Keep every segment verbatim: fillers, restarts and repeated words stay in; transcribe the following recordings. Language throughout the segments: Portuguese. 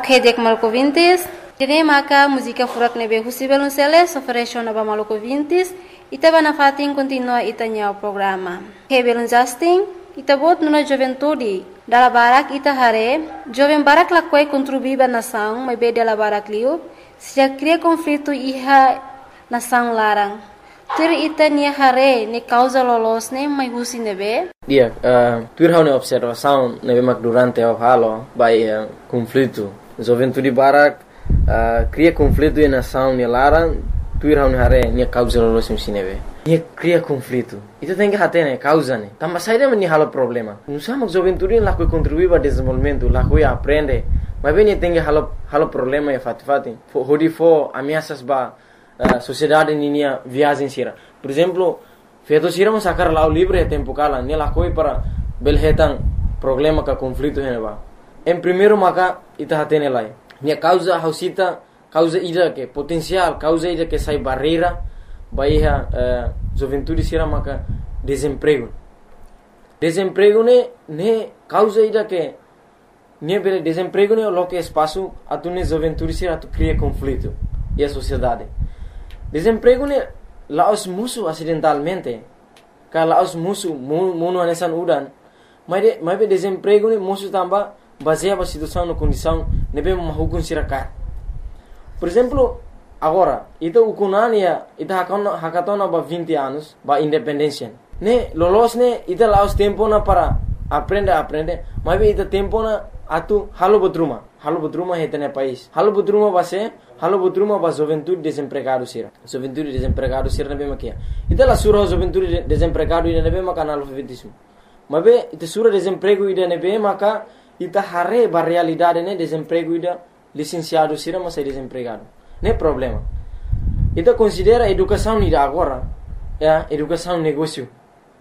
Hedek Malco Vintes, Tene Maka, música furak nebe Husibel Unceles, oferece na Malco Vintes, Itaba na fatin continua itanya o programa. Hebel Justin, Itabot nuna juventude, dala barak ita hare, jovem barak lakwai contribuiba nação, mas be dala barak liu, se já cria conflito iha nação larang. Tur ita nia hare, ne causa lolos ne, mas husi nebe? Dia, uh, tur hau ne observação nebe mak durante o halo, by uh, conflito. Juventude barak uh, cria conflito e nação ne larang, tur hau ne hare, nia causa lolos ne nebe. Nia cria conflito. Itu tem que hate ne causa ne. Tambah saída meni halo problema. Nusa mak juventude lá que contribui para desenvolvimento, lá que aprende. Mas bem tem que halo halo problema e fat fati. Hodi fo ameaças ba Uh, sociedade ninia viagem sira. Por exemplo, feito sira mo sacar lá o livre tempo cala, ne la coi para belhetan problema ka conflito heneba. Em primeiro maka ita hatene lai. Ne causa hausita, causa ida que potencial, causa ida que sai barreira, baiha uh, juventude sira maka desemprego. Desemprego ne ne causa ida que ne bele desemprego ne lo que espaço atune juventude sira tu cria conflito e a sociedade. Desemprego ne laos musuh acidentalmente. Kalau laos musuh munu anesan udan. Mas de, mas desemprego ne musuh tambah baseia a situação na condição nebe mahukun sirakat. Por exemplo, agora, ita ukunania ita hakatona hakatona ba vinte anos ba independência. Ne lolos ne ita laos tempo na para aprender aprender. Mas ita tempo na atu halo butruma. Halo butruma hetene país. Halo butruma base Halo butruma ba juventude desempregado sira. Juventude desempregado sira nabe makia. Ita la sura juventude desempregado ida nabe maka analfabetismo. Mabe ita sura desemprego ida nabe maka ita hare ba realidade ne desemprego ida licenciado sira mas desempregado. Ne problema. Ita considera educação ida agora, ya, educação negócio.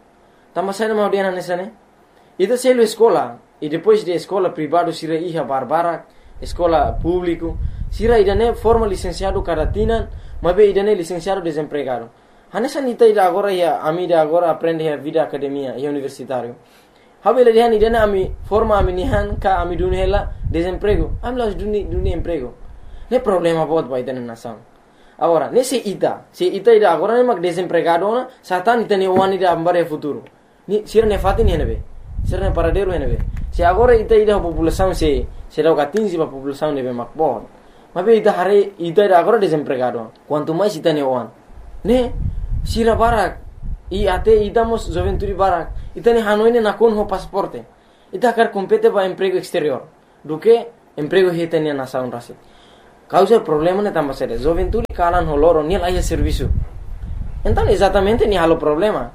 Tama sai na audiana nessa ne. Ita selo escola e depois de escola privado sira iha barbara, escola público sira idane forma licenciado caratinan, mabe idane licenciado desempregado. Hanesa nita ida agora ya ami ida agora aprende a vida academia e universitário. Habele dihan idane ami forma ami nihan ka ami dunhela desemprego. Ami las duni duni emprego. Ne problema bot ba idane nação. Agora, nesse ita, se ita ida agora ne mak desempregado na, satan ita ne wani ida ambare futuro. Ni sira ne fatin henebe. Sira ne paradero henebe. Se agora ita ida população se se dá o quinze ba população nebe mak bot. Mas ita hari ita ida agora desempregado. Quanto mais ita ne on. Ne sira barak i ate ita mos juventude barak. Ita ne hanoi ne nakon ho pasaporte. Ita kar compete ba emprego exterior. Do que emprego heta ne nação rasi. Causa problema ne tambah sede. Juventude kalan ho loro ni laia serviço. Então exatamente ni halo problema.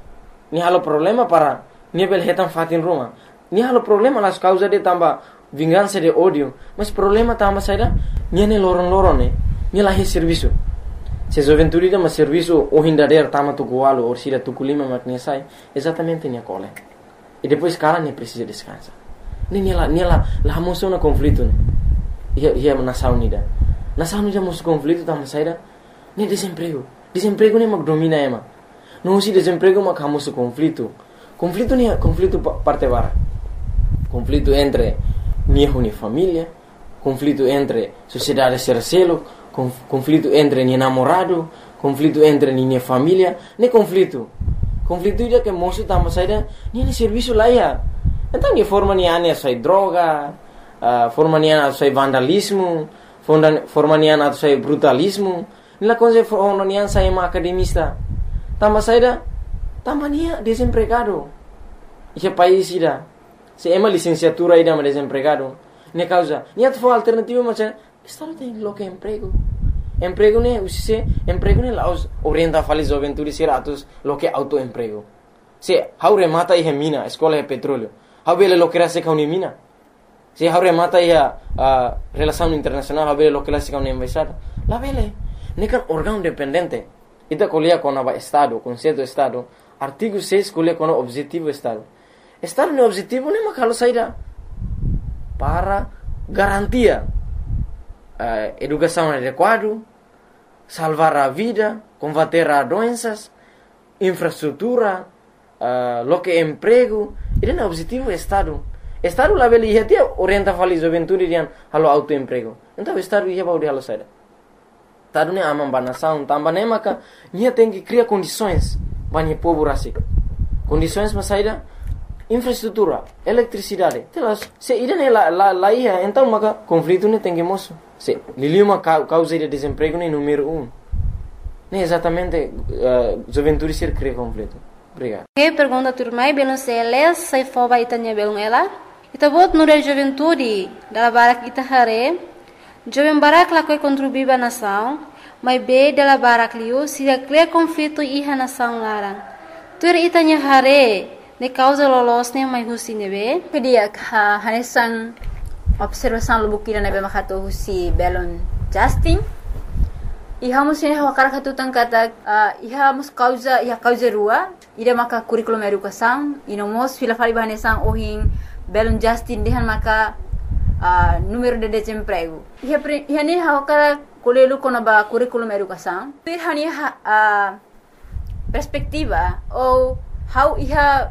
Ni halo problema para ni bel hetan fatin rumah. Ni halo problema las causa de tambah vingança de ódio, mas problema tambah saida niane loron-loron ne, ni lahi serviço. Se juventude da mas serviço o hindader tama tukualo ou sila tukulima makne sai, exatamente ni cole. E depois cara ne precisa descansar. Ni ni la ni la la moção na conflito ne. Ia ia nação nida. Nação nida mos conflito tambah saida ni desemprego. Desemprego ne mak domina ema. Não se desemprego mak hamos conflito. Conflito ni conflito parte bara. Conflito entre niho ni família, conflito entre sociedade sercelo, conflito entre ni namorado, conflito entre ni família, ne conflito. Conflito ida que moço tambah saida ni ni serviço lá ya. Então ni forma ni ane sai droga, uh, forma ni ane sai vandalismo, forma ni ane sai brutalismo, ni la coisa forma ni ane sai ma academista. Tambah saida tambah ni desempregado. Esse país ida se ema licenciatura ida ma desempregado. Ne causa, ni atfo alternativa macam estado tem lo que emprego. Emprego ne usise, emprego ne laos orienta fali juventude siratus lo que auto emprego. Se haure mata ihe mina, escola e petróleo. Habele lo que rase kauni mina. Se haure mata ihe uh, relação internacional, habele lo que rase kauni embaixada. La vele, ne kan órgão dependente. Ita colia com aba estado, conceito estado. Artigo seis colia com objetivo estado. Estado ne objetivo ne makalo saida para garantia uh, educação adequada, salvar a vida, combater a doenças, infraestrutura, uh, lo que emprego. Ele é o objetivo do Estado. Estado lá beli ia orienta fali juventude rian halo autoemprego. Então estado ia baudi halo saida. Estado ne amam banação, tamba ne maka nia tem que criar condições banhe povo rasi. Condições mas saida infraestrutura, eletricidade. Telas se ida ne la la la ia então maka conflito ne tem que moço. Se liliu uma causa de desemprego ne número um. Ne exatamente uh, juventude ser cria conflito. Obrigado. Que pergunta turmai belum seles sai foba itanya belum ela. Ita bot nure juventude dala barak ita hare. Jovem barak la koi contribuir ba nação, mas be dala barak liu se cria conflito iha nação larang. Tur itanya hare ne causa lolos ne mai husi nebe. Kedia ha hanesan observação lubukira nebe makato husi belon Justin. Iha musin hawa karakatu tangkata uh, iha mus causa iha causa rua ida maka curriculum educação inomos fila fali bahanesan ohin belon Justin dehan maka uh, número de desemprego iha iha ne hawa kara kolelu kona ba curriculum educação pir hani uh, perspectiva ou how iha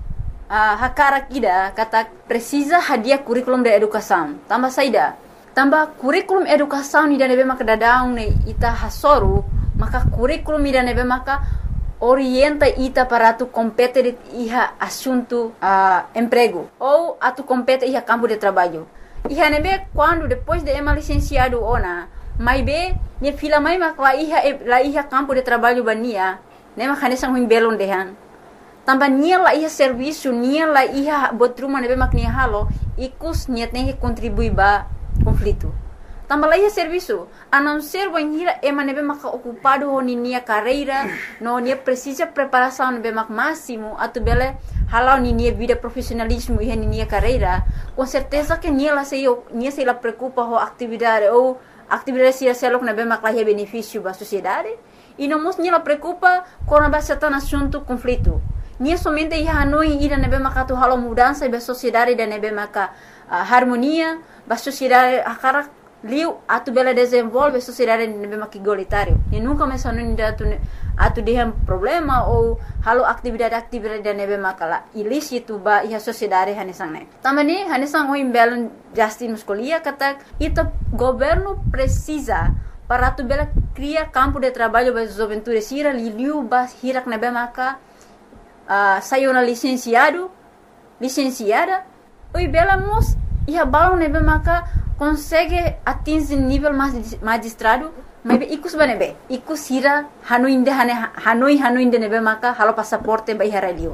uh, hakara kida kata precisa hadia curriculum de educação tambah saida tambah kurikulum educação ni nebe maka dadaung ne ita hasoru maka kurikulum ni nebe maka orienta ita para tu compete iha assunto uh, emprego ou atu compete iha campo de trabalho iha nebe quando depois de ema licenciado ona mai be ni fila mai maka la iha la iha campo de trabalho bania ne maka nesang huim belon dehan tambah nia la iha serviço nia la iha botruma nebe maka nia halo ikus nia tem que contribuir ba conflito. Tambah lagi serviço, a não ser banhira ema nebe maka ocupado ho nia carreira, no nia precisa preparação nebe mak máximo, atu bele halau nia vida profissionalismo e nia carreira, com certeza que nia la sei nia sei la preocupa ho atividade ou atividade sia selok nebe mak la benefício ba sociedade, e não mos nia la preocupa com a base tan assunto conflito. Nia somente ia hanoi ida nebe maka tu halau mudança ba sociedade da nebe maka uh, harmonia ba sociedade akara liu atu bela desenvolve sociedade nebe maka igualitário e nunca mais hanoi da tu atu dehem problema ou halau atividade-atividade da nebe maka la ilícito ba ia sociedade hanesang ne tamani hanesang oi belon Justin muscolia kata ita governo precisa para tu bela criar campo de trabalho ba juventude sira liu ba hirak nebe maka Uh, saiu na licenciado, licenciada, oi bela mos ia balão nebe maka consegue atingir nível magistrado, mas ikus banebe, ikus hira hanuinde hane hanoi hanuinde nebe maka halo passaporte ba ihara liur.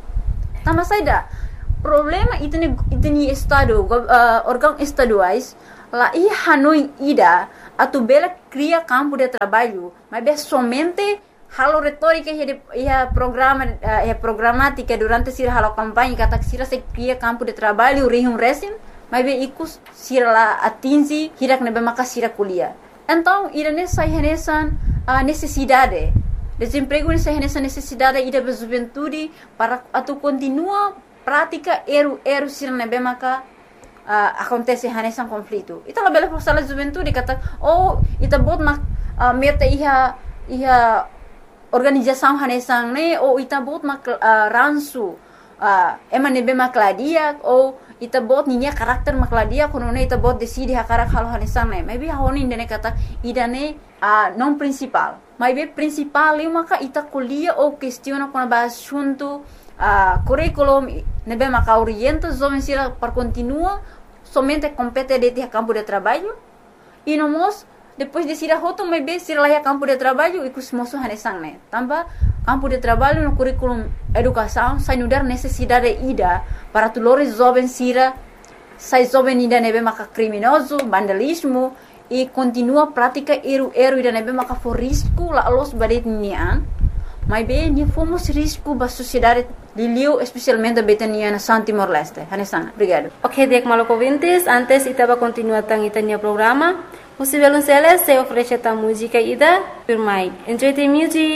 Tama saida problema itene itene estado uh, órgão estaduais lá ia hanoi ida atu bela cria campo de trabalho, mas be somente halo retórica ia programa ia programática durante sira halo campanha kata sira se cria campo de trabalho rihum resim mas be ikus sira la atingi hirak nebe maka sira kuliah então ira nessa renesan uh, necessidade desemprego nessa renesan necessidade ida be juventude para atu continua prática eru eru sira nebe maka uh, acontece renesan conflito ita la bela força la juventude kata oh ita bot mak uh, meta iha iha organização hanesang ne ou ita bot mak uh, ransu uh, ema nebe makladia ou ita bot ninya karakter makladia kono ne ita bot decide hakarak halo hanesang ne maybe honi ne kata idane uh, non principal maybe principal eu maka ita kuliah ou questiona kono ba assunto uh, curriculum nebe maka orienta jovem sira para continua somente compete de campo de trabalho e nomos depois de sira hoto mai be sira lá campo de trabalho e kus moço hanesang ne tambah campo de trabalho no curriculum educação sai nudar necessidade ida para tulores jovens sira sai jovem ida nebe maka criminoso vandalismo e continua prática eru eru ida nebe maka for risco la los badet nian mai be ni fomos risco ba sociedade liliu especialmente betania na Santi Morleste hanesang obrigado. Ok, dek maloko vintes antes itaba continua tang itania programa. Possivelmente se oferece a música ida, por mais. Enjoy the music.